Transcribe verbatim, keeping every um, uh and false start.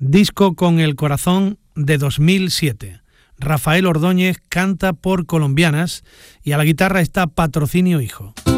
Disco con el corazón de dos mil siete. Rafael Ordóñez canta por Colombianas y a la guitarra está Patrocinio Hijo.